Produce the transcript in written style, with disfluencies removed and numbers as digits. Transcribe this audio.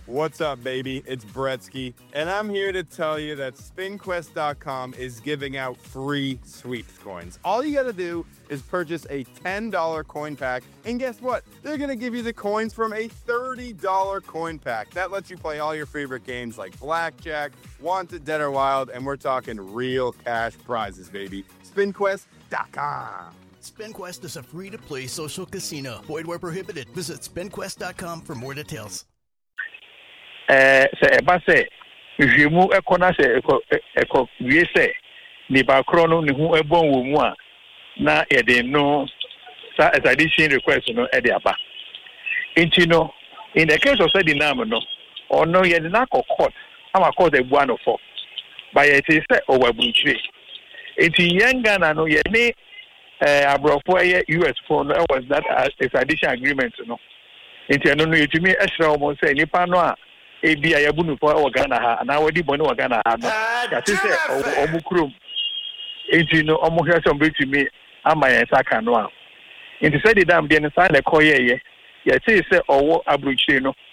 What's up, baby? It's Bretsky, and I'm here to tell you that SpinQuest.com is giving out free sweeps coins. All you gotta do is purchase a $10 coin pack, and guess what? They're gonna give you the coins from a $30 coin pack. That lets you play all your favorite games like Blackjack, Wanted, Dead or Wild, and we're talking real cash prizes, baby. SpinQuest.com. SpinQuest is a free-to-play social casino. Void where prohibited. Visit SpinQuest.com for more details. Say eba say if mu ekona say eko wie say ni ba kro no ne hu ebon wo mu a na e de no sa extradition request no e de aba enti no in the case of say the name no or no ye na court ama court e bua no for by it is say o wa bunchire enti yenga na no ye ni abrofo ye US for no was that extradition agreement no enti no yetumi ehra o mo say nipa no a ebi ayabunu for Ghana ha na wadi boni Ghana ha no ya say omukrum enti no omuhwe so betumi ama yen saka no a enti say the dam dey inside the koye ye say owo abruchire no